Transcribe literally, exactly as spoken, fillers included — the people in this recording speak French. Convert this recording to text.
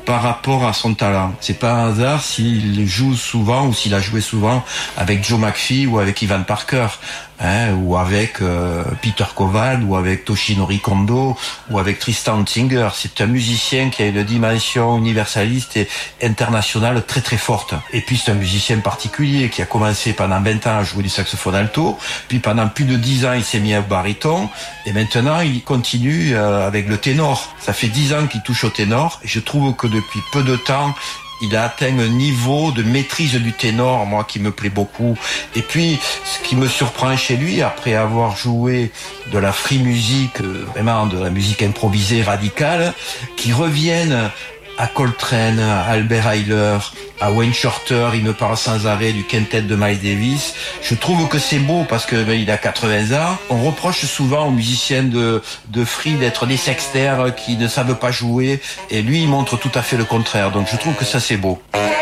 par rapport à son talent. C'est pas un hasard s'il joue souvent ou s'il a joué souvent avec Joe McPhee ou avec Ivan Parker, hein, ou avec euh, Peter Koval ou avec Toshinori Kondo ou avec Tristan Singer. C'est un musicien qui a une dimension universaliste et internationale très très forte. Et puis c'est un musicien particulier qui a commencé pendant vingt ans à jouer du saxophone alto, puis pendant plus de dix ans il s'est mis au baryton et maintenant il continue euh, avec le ténor. Ça fait dix ans qu'il touche au ténor et je trouve que depuis peu de temps il a atteint un niveau de maîtrise du ténor, moi, qui me plaît beaucoup. Et puis, ce qui me surprend chez lui, après avoir joué de la free music, vraiment de la musique improvisée radicale, qui revienne à Coltrane, à Albert Ayler, à Wayne Shorter, il me parle sans arrêt du quintet de Miles Davis. Je trouve que c'est beau parce que ben, il a quatre-vingts ans. On reproche souvent aux musiciens de, de free d'être des sextaires qui ne savent pas jouer. Et lui, il montre tout à fait le contraire. Donc je trouve que ça, c'est beau.